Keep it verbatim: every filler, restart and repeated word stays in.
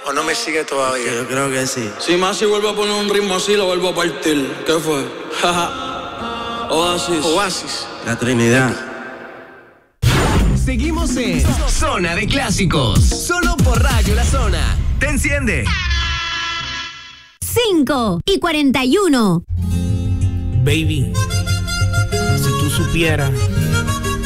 ¿O no me sigue todavía? Yo creo que sí. Si más si vuelvo a poner un ritmo así, lo vuelvo a partir. ¿Qué fue? Oasis. Oasis. La Trinidad. Seguimos en Zona de Clásicos. Solo por Radio La Zona. Te enciende. cinco y cuarenta y uno. Baby, si tú supieras